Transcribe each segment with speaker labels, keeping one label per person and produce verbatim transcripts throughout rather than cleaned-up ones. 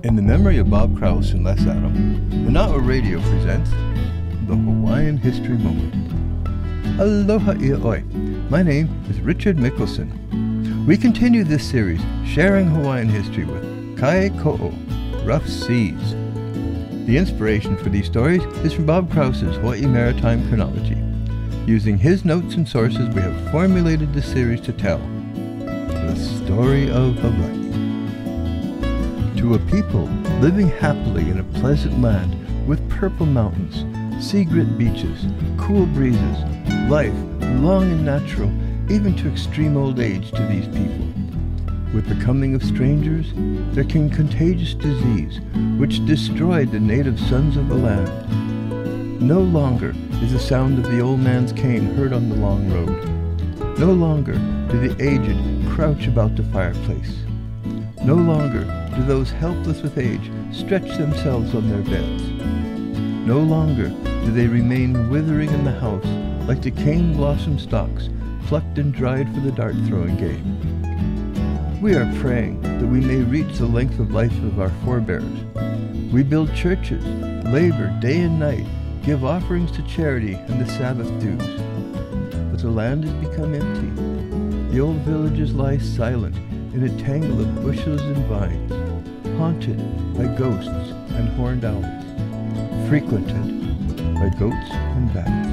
Speaker 1: In the memory of Bob Krause and Les Adam, Mana'a Radio presents the Hawaiian History Moment. Aloha ia'oi. My name is Richard Mickelson. We continue this series sharing Hawaiian history with Kai Ko'o, Rough Seas. The inspiration for these stories is from Bob Krause's Hawaii Maritime Chronology. Using his notes and sources, we have formulated this series to tell the story of Hawaii. To a people living happily in a pleasant land with purple mountains, sea-grit beaches, cool breezes, life long and natural, even to extreme old age to these people. With the coming of strangers, there came contagious disease, which destroyed the native sons of the land. No longer is the sound of the old man's cane heard on the long road. No longer do the aged crouch about the fireplace. No longer do those helpless with age stretch themselves on their beds. No longer do they remain withering in the house like the cane blossom stalks plucked and dried for the dart-throwing game. We are praying that we may reach the length of life of our forebears. We build churches, labor day and night, give offerings to charity and the Sabbath dues. But the land has become empty. The old villages lie silent in a tangle of bushes and vines, haunted by ghosts and horned owls, frequented by goats and bats.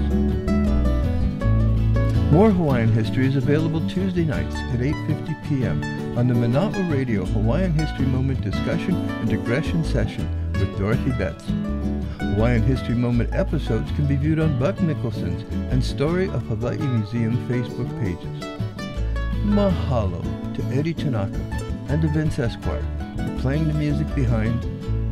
Speaker 1: More Hawaiian history is available Tuesday nights at eight fifty p.m. on the Mana'a Radio Hawaiian History Moment discussion and digression session with Dorothy Betts. Hawaiian History Moment episodes can be viewed on Buck Nicholson's and Story of Hawaii Museum Facebook pages. Mahalo to Eddie Tanaka and to Vince Esquire for playing the music behind